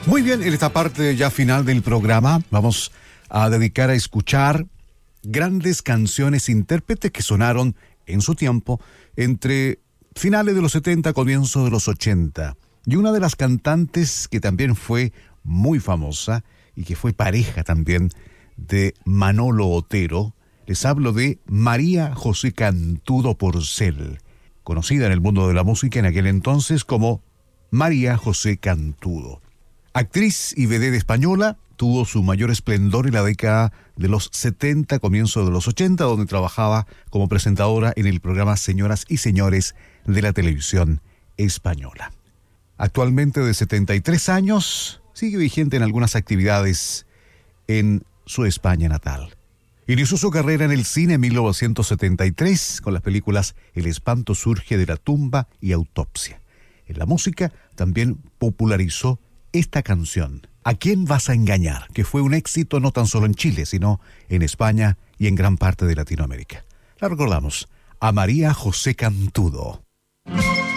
Muy bien, en esta parte ya final del programa vamos a dedicar a escuchar grandes canciones intérpretes que sonaron en su tiempo entre finales de los 70, comienzos de los 80. Y una de las cantantes que también fue muy famosa y que fue pareja también de Manolo Otero, les hablo de María José Cantudo Porcel, conocida en el mundo de la música en aquel entonces como María José Cantudo. Actriz y vedette española, tuvo su mayor esplendor en la década de los 70, comienzo de los 80, donde trabajaba como presentadora en el programa Señoras y Señores de la televisión española. Actualmente de 73 años, sigue vigente en algunas actividades en su España natal. Inició su carrera en el cine en 1973 con las películas El espanto surge de la tumba y Autopsia. En la música también popularizó esta canción, ¿A quién vas a engañar?, que fue un éxito no tan solo en Chile, sino en España y en gran parte de Latinoamérica. La recordamos, a María José Cantudo.